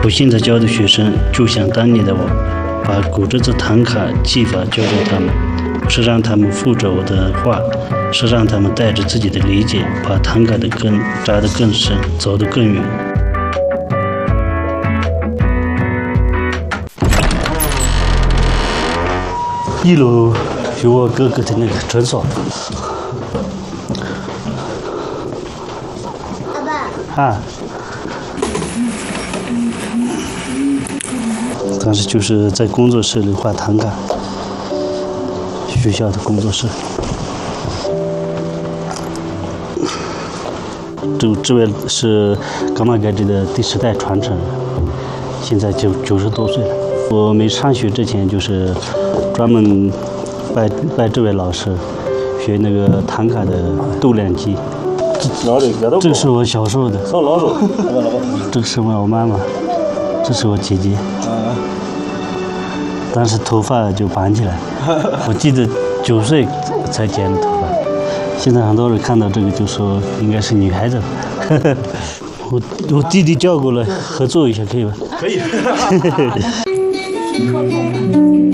我现在教的学生就像当年的我，把古筝子弹卡技法教给他们，不是让他们复制我的画，是让他们带着自己的理解，把弹卡的根扎得更深，走得更远。一楼有我哥哥的那个诊所。啊，当时就是在工作室里画弹卡，学校的工作室。这位是噶玛盖这的第10代传承人，现在90多岁了。我没上学之前就是专门拜这位老师学那个弹卡的度量机。这是我小时候的，这是我妈妈，这是我姐姐。当时头发就绑起来，我记得9岁才剪的头发。现在很多人看到这个就说应该是女孩子。我弟弟叫过来合作一下，可以吗？ 可以。